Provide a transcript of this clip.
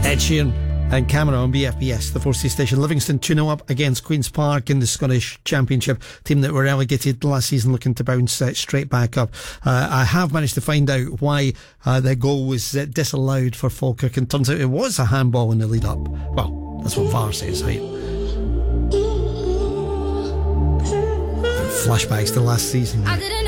Ed Sheeran and Cameron on BFBS, the 4C station. Livingston 2-0 up against Queen's Park in the Scottish Championship. Team that were relegated last season looking to bounce straight back up. I have managed to find out why their goal was disallowed for Falkirk, and turns out it was a handball in the lead up. Well, that's what VAR says, right? Flashbacks to last season.